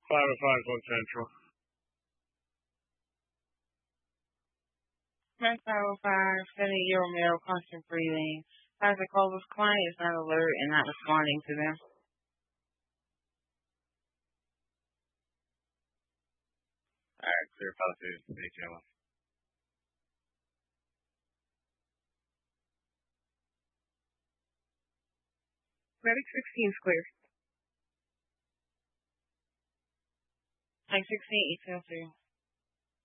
505 1 Central. Max 505, sending your mail constant breathing. As a call's client is not alert and not responding to them. Alright, clear policy. HL. Medic 16 is clear. Like 16, ETL 2.